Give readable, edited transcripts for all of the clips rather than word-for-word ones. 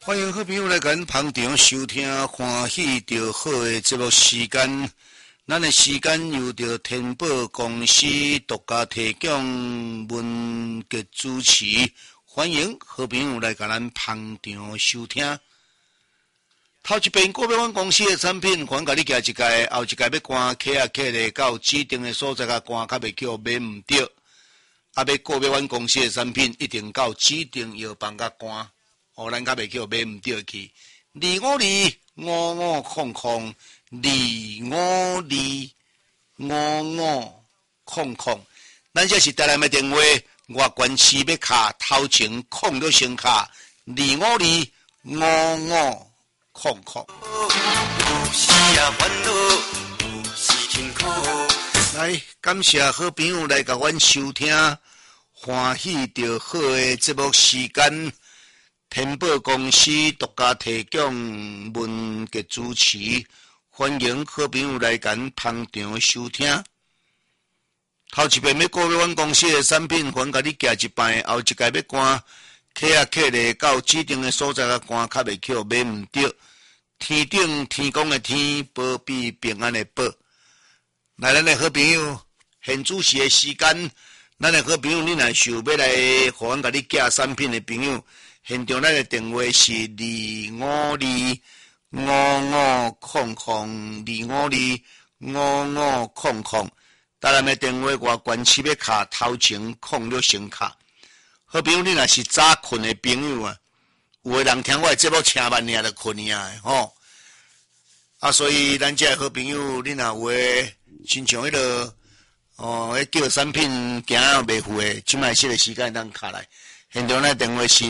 欢迎好朋友来咱捧场收听欢喜着好的节目时间。咱的时间由着天宝公司独家提供文节主持，欢迎好朋友来甲咱捧场收听。头一遍个别阮公司的产品，还甲你寄一届，后一届要赶客啊客咧到指定的所在甲赶，较袂叫买唔着。啊，要个别阮公司的产品，一定到指定药房甲赶。咱较袂叫买唔着去，252500，咱这是台南的电话，外关市要卡头前空了先卡252500。来，感谢好朋友来甲阮收听，欢喜着好的节目时间。天宝公司独家提供文节主持，欢迎好朋友来咱捧场收听。头一遍要购买阮公司的产品，还甲你寄一摆，后一届要赶客啊客咧到指定的所在甲赶，较袂叫买唔着。天顶天公的天，保庇平安的保。来，咱的好朋友，现主持的时间，咱的好朋友，你若想要来互阮甲你寄产品的朋友。现场咱的电话是252500，252500。台南的电话外关市要卡头前空了先卡。好朋友，你若是早困的朋友啊，有的人听我的节目请慢尔就困啊，吼。所以咱这好朋友，你若有诶，亲像迄个叫产品行袂赴诶，即摆这个时间咱卡来。现场的电话是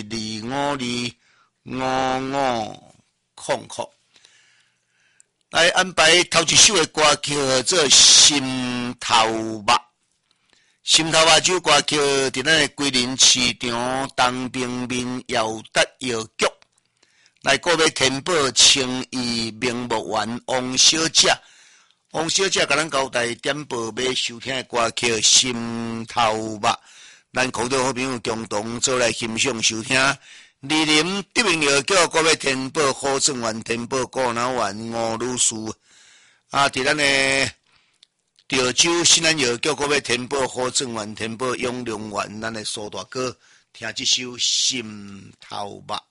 252500。来安排头一首的歌叫做《心头肉》。心头肉这首歌曲伫咱的桂林市场东平面姚达药局。来个别天宝青义名木园王小姐，王小姐甲咱交代点播要收听的歌曲《心头肉》。咱空中好朋友共同做来欣赏收听。莅临德明药局各位天宝好正园、天宝高脑园吴女士伫咱的潮州新安药局各位天宝好正园、天宝永隆园，咱的苏大哥听这首心头肉。